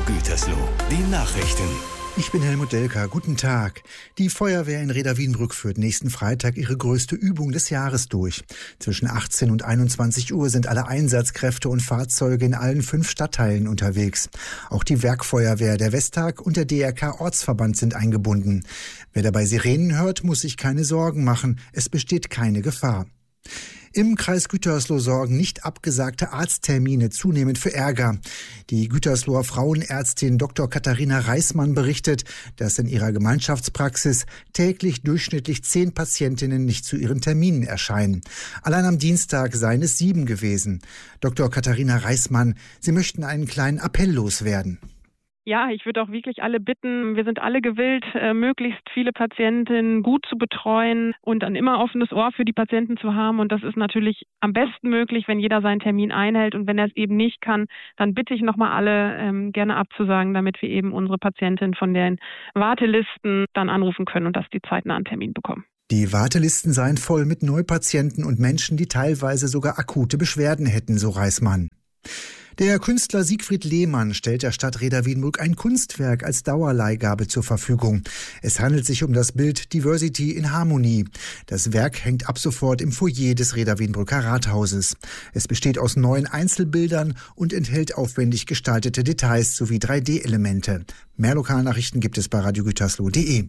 Gütersloh, die Nachrichten. Ich bin Helmut Delker. Guten Tag. Die Feuerwehr in Rheda-Wiedenbrück führt nächsten Freitag ihre größte Übung des Jahres durch. Zwischen 18 und 21 Uhr sind alle Einsatzkräfte und Fahrzeuge in allen 5 Stadtteilen unterwegs. Auch die Werkfeuerwehr, der Westtag und der DRK Ortsverband sind eingebunden. Wer dabei Sirenen hört, muss sich keine Sorgen machen. Es besteht keine Gefahr. Im Kreis Gütersloh sorgen nicht abgesagte Arzttermine zunehmend für Ärger. Die Gütersloher Frauenärztin Dr. Katharina Reismann berichtet, dass in ihrer Gemeinschaftspraxis täglich durchschnittlich 10 Patientinnen nicht zu ihren Terminen erscheinen. Allein am Dienstag seien es 7 gewesen. Dr. Katharina Reismann, Sie möchten einen kleinen Appell loswerden. Ja, ich würde auch wirklich alle bitten, wir sind alle gewillt, möglichst viele Patientinnen gut zu betreuen und ein immer offenes Ohr für die Patienten zu haben. Und das ist natürlich am besten möglich, wenn jeder seinen Termin einhält. Und wenn er es eben nicht kann, dann bitte ich nochmal alle gerne abzusagen, damit wir eben unsere Patientinnen von den Wartelisten dann anrufen können und dass die zeitnah einen Termin bekommen. Die Wartelisten seien voll mit Neupatienten und Menschen, die teilweise sogar akute Beschwerden hätten, so Reismann. Der Künstler Siegfried Lehmann stellt der Stadt Rheda-Wiedenbrück ein Kunstwerk als Dauerleihgabe zur Verfügung. Es handelt sich um das Bild Diversity in Harmonie. Das Werk hängt ab sofort im Foyer des Rheda-Wiedenbrücker Rathauses. Es besteht aus 9 Einzelbildern und enthält aufwendig gestaltete Details sowie 3D-Elemente. Mehr Lokalnachrichten gibt es bei radiogütersloh.de.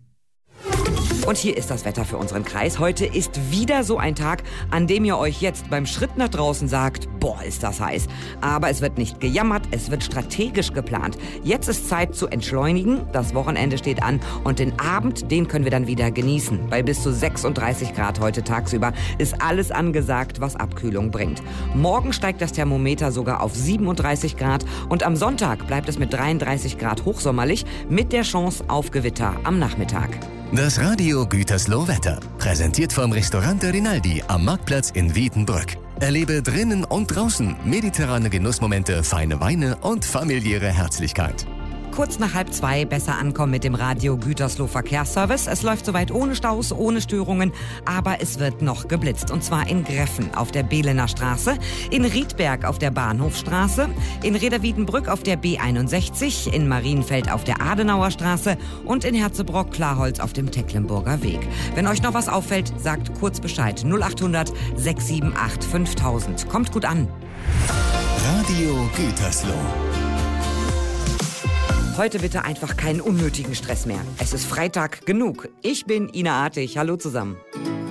Und hier ist das Wetter für unseren Kreis. Heute ist wieder so ein Tag, an dem ihr euch jetzt beim Schritt nach draußen sagt, boah, ist das heiß. Aber es wird nicht gejammert, es wird strategisch geplant. Jetzt ist Zeit zu entschleunigen, das Wochenende steht an und den Abend, den können wir dann wieder genießen. Bei bis zu 36 Grad heute tagsüber ist alles angesagt, was Abkühlung bringt. Morgen steigt das Thermometer sogar auf 37 Grad und am Sonntag bleibt es mit 33 Grad hochsommerlich mit der Chance auf Gewitter am Nachmittag. Das Radio Gütersloh Wetter, präsentiert vom Restaurante Rinaldi am Marktplatz in Wiedenbrück. Erlebe drinnen und draußen mediterrane Genussmomente, feine Weine und familiäre Herzlichkeit. Kurz nach 1:30 besser ankommen mit dem Radio Gütersloh Verkehrsservice. Es läuft soweit ohne Staus, ohne Störungen, aber es wird noch geblitzt. Und zwar in Greffen auf der Behlener Straße, in Riedberg auf der Bahnhofstraße, in Rheda-Wiedenbrück auf der B61, in Marienfeld auf der Adenauer Straße und in Herzebrock-Klarholz auf dem Tecklenburger Weg. Wenn euch noch was auffällt, sagt kurz Bescheid. 0800 678 5000. Kommt gut an. Radio Gütersloh. Heute bitte einfach keinen unnötigen Stress mehr. Es ist Freitag genug. Ich bin Ina Artig. Hallo zusammen.